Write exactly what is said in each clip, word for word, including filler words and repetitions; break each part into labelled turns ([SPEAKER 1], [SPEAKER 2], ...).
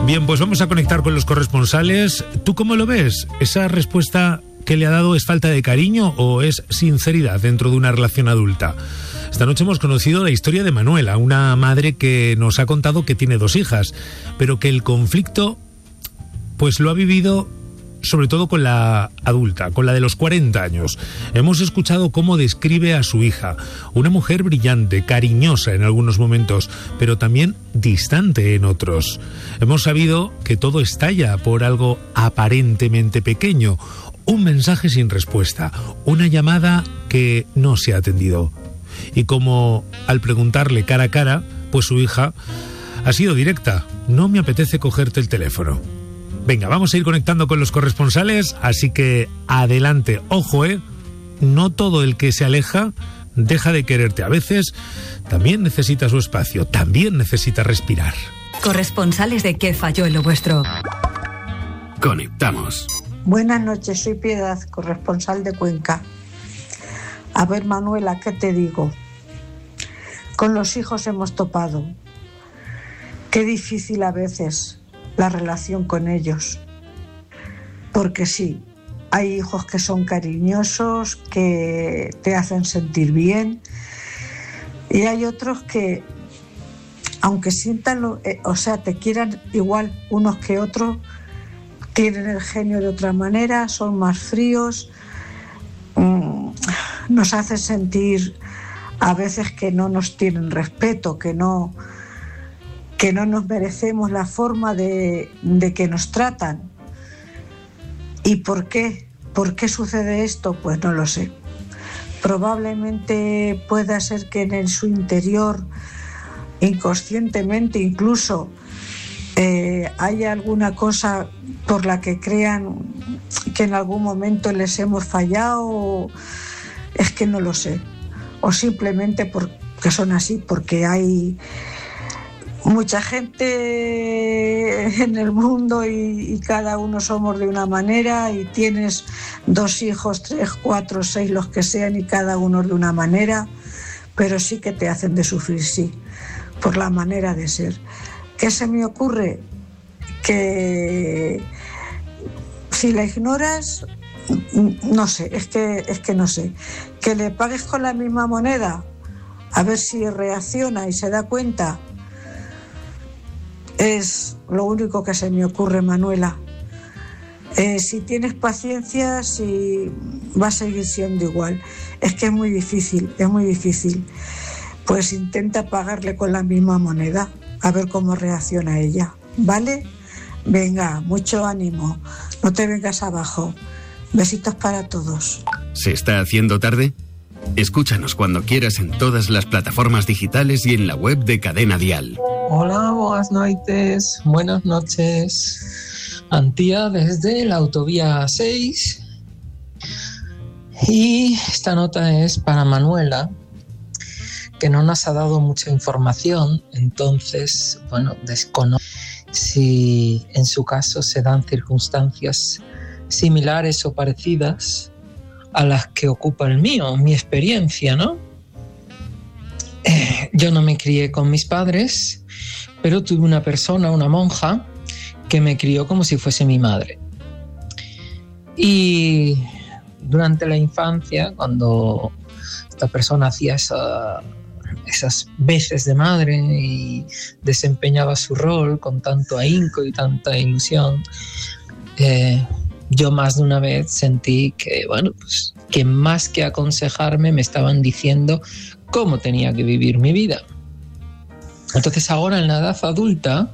[SPEAKER 1] Bien, pues vamos a conectar con los corresponsales. ¿Tú cómo lo ves? ¿Esa respuesta que le ha dado es falta de cariño o es sinceridad dentro de una relación adulta? Esta noche hemos conocido la historia de Manuela, una madre que nos ha contado que tiene dos hijas, pero que el conflicto pues lo ha vivido sobre todo con la adulta, con la de los cuarenta años. Hemos escuchado cómo describe a su hija, una mujer brillante, cariñosa en algunos momentos, pero también distante en otros. Hemos sabido que todo estalla por algo aparentemente pequeño, un mensaje sin respuesta, una llamada que no se ha atendido. Y como al preguntarle cara a cara, pues su hija ha sido directa: no me apetece cogerte el teléfono. Venga, vamos a ir conectando con los corresponsales, así que adelante. Ojo, ¿eh? No todo el que se aleja deja de quererte. A veces también necesita su espacio, también necesita respirar.
[SPEAKER 2] Corresponsales de ¿Qué falló en lo vuestro?
[SPEAKER 3] Conectamos.
[SPEAKER 4] Buenas noches, soy Piedad, corresponsal de Cuenca. A ver, Manuela, ¿qué te digo? Con los hijos hemos topado. Qué difícil a veces la relación con ellos, porque sí, hay hijos que son cariñosos, que te hacen sentir bien, y hay otros que, aunque sientan, lo, eh, o sea, te quieran igual unos que otros, tienen el genio de otra manera, son más fríos, mmm, nos hacen sentir a veces que no nos tienen respeto, que no... que no nos merecemos la forma de, de que nos tratan. ¿Y por qué? ¿Por qué sucede esto? Pues no lo sé. Probablemente pueda ser que en su interior, inconscientemente incluso, eh, haya alguna cosa por la que crean que en algún momento les hemos fallado. Es que no lo sé. O simplemente porque son así, porque hay mucha gente en el mundo y, y cada uno somos de una manera, y tienes dos hijos, tres, cuatro, seis, los que sean, y cada uno de una manera, pero sí que te hacen de sufrir, sí, por la manera de ser. ¿Qué se me ocurre? Que si la ignoras, no sé, es que, es que no sé, que le pagues con la misma moneda, a ver si reacciona y se da cuenta. Es lo único que se me ocurre, Manuela. Eh, si tienes paciencia, si va a seguir siendo igual. Es que es muy difícil, es muy difícil. Pues intenta pagarle con la misma moneda, a ver cómo reacciona ella, ¿vale? Venga, mucho ánimo, no te vengas abajo. Besitos para todos.
[SPEAKER 3] ¿Se está haciendo tarde? Escúchanos cuando quieras en todas las plataformas digitales y en la web de Cadena Dial.
[SPEAKER 5] Hola, buenas noches, buenas noches. Antía desde la autovía seis. Y esta nota es para Manuela, que no nos ha dado mucha información, entonces, bueno, desconozco si en su caso se dan circunstancias similares o parecidas a las que ocupa el mío, mi experiencia, ¿no? Eh, yo no me crié con mis padres, pero tuve una persona, una monja, que me crió como si fuese mi madre. Y durante la infancia, cuando esta persona hacía esa, esas veces de madre y desempeñaba su rol con tanto ahínco y tanta ilusión, eh, yo más de una vez sentí que, bueno, pues que más que aconsejarme me estaban diciendo cómo tenía que vivir mi vida. Entonces ahora en la edad adulta,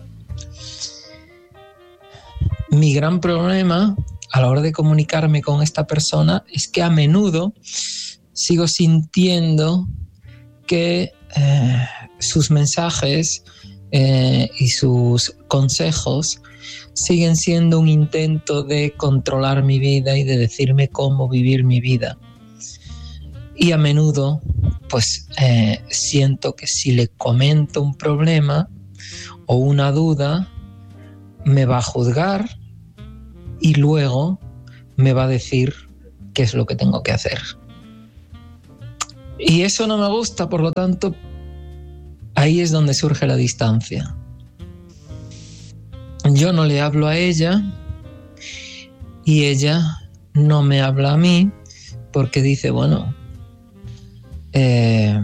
[SPEAKER 5] mi gran problema a la hora de comunicarme con esta persona es que a menudo sigo sintiendo que eh, sus mensajes eh, y sus consejos siguen siendo un intento de controlar mi vida y de decirme cómo vivir mi vida. Y a menudo, pues, eh, siento que si le comento un problema o una duda, me va a juzgar y luego me va a decir qué es lo que tengo que hacer. Y eso no me gusta, por lo tanto, ahí es donde surge la distancia. yo no le hablo a ella y ella no me habla a mí porque dice, bueno, eh,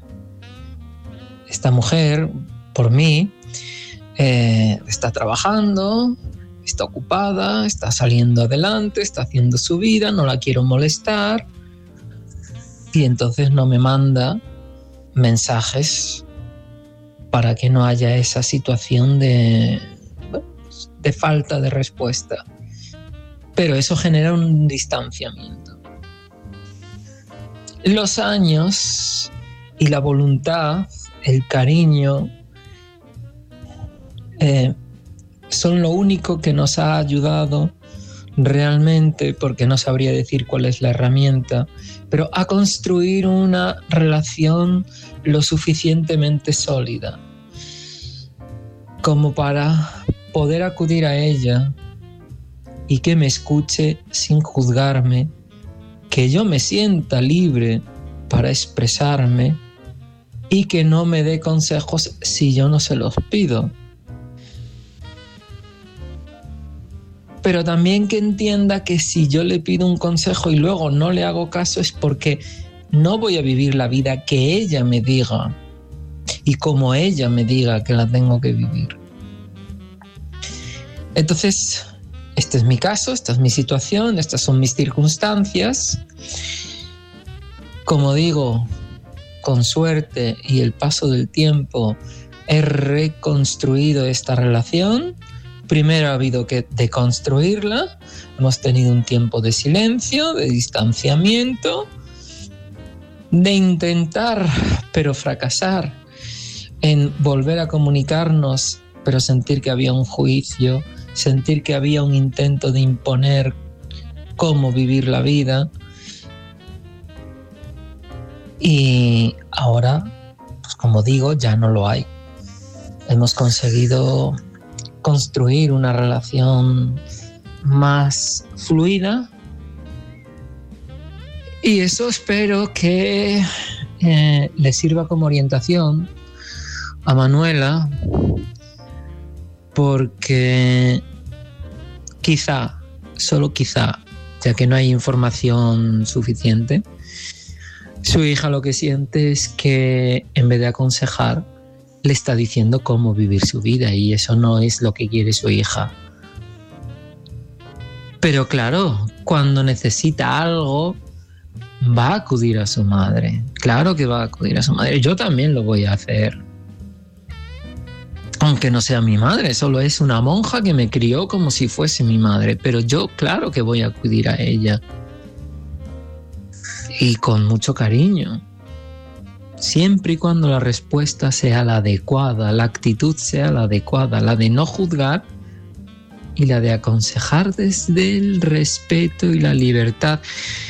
[SPEAKER 5] esta mujer, por mí, eh, está trabajando, está ocupada, está saliendo adelante, está haciendo su vida, no la quiero molestar y entonces no me manda mensajes para que no haya esa situación de, de falta de respuesta. Pero eso genera un distanciamiento. Los años y la voluntad, el cariño, eh, son lo único que nos ha ayudado realmente, porque no sabría decir cuál es la herramienta, pero a construir una relación lo suficientemente sólida como para poder acudir a ella y que me escuche sin juzgarme, que yo me sienta libre para expresarme y que no me dé consejos si yo no se los pido. Pero también que entienda que si yo le pido un consejo y luego no le hago caso es porque no voy a vivir la vida que ella me diga y como ella me diga que la tengo que vivir. Entonces, este es mi caso, esta es mi situación, estas son mis circunstancias. Como digo, con suerte y el paso del tiempo he reconstruido esta relación. Primero ha habido que deconstruirla, hemos tenido un tiempo de silencio, de distanciamiento, de intentar, pero fracasar, en volver a comunicarnos, pero sentir que había un juicio, sentir que había un intento de imponer cómo vivir la vida. Y ahora, pues como digo, ya no lo hay. Hemos conseguido construir una relación más fluida y eso espero que eh, le sirva como orientación a Manuela, porque quizá, solo quizá, ya que no hay información suficiente, su hija lo que siente es que en vez de aconsejar le está diciendo cómo vivir su vida y eso no es lo que quiere su hija. Pero claro, cuando necesita algo, va a acudir a su madre. Claro que va a acudir a su madre. Yo también lo voy a hacer. Aunque no sea mi madre, solo es una monja que me crió como si fuese mi madre. Pero yo, claro que voy a acudir a ella. Y con mucho cariño. Siempre y cuando la respuesta sea la adecuada, la actitud sea la adecuada, la de no juzgar y la de aconsejar desde el respeto y la libertad,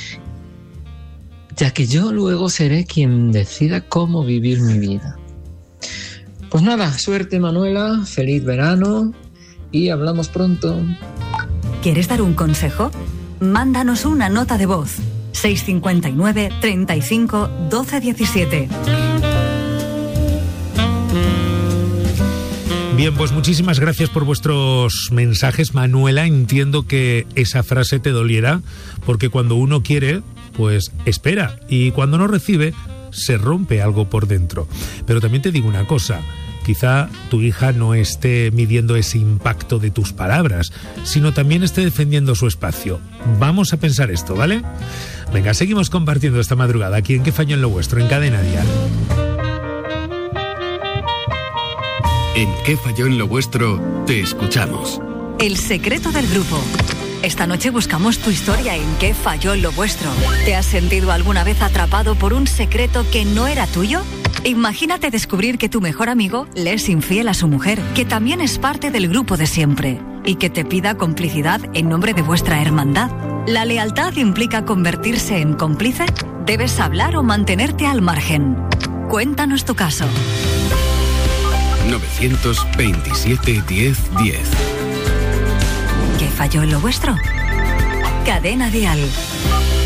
[SPEAKER 5] ya que yo luego seré quien decida cómo vivir mi vida. Pues nada, suerte Manuela, feliz verano y hablamos pronto.
[SPEAKER 2] ¿Quieres dar un consejo? Mándanos una nota de voz. seis cinco nueve, treinta y cinco, doce diecisiete.
[SPEAKER 1] Bien, pues muchísimas gracias por vuestros mensajes, Manuela. Entiendo que esa frase te doliera, porque cuando uno quiere, pues espera, y cuando no recibe, se rompe algo por dentro. Pero también te digo una cosa, quizá tu hija no esté midiendo ese impacto de tus palabras, sino también esté defendiendo su espacio. Vamos a pensar esto, ¿vale? Venga, seguimos compartiendo esta madrugada aquí en ¿Qué falló en lo vuestro? En Cadena Dial.
[SPEAKER 3] En ¿Qué falló en lo vuestro? Te escuchamos.
[SPEAKER 2] El secreto del grupo. Esta noche buscamos tu historia en ¿Qué falló en lo vuestro? ¿Te has sentido alguna vez atrapado por un secreto que no era tuyo? Imagínate descubrir que tu mejor amigo le es infiel a su mujer, que también es parte del grupo de siempre, y que te pida complicidad en nombre de vuestra hermandad. ¿La lealtad implica convertirse en cómplice? ¿Debes hablar o mantenerte al margen? Cuéntanos tu caso.
[SPEAKER 3] nueve veintisiete, diez, diez.
[SPEAKER 2] ¿Qué falló en lo vuestro? Cadena Dial.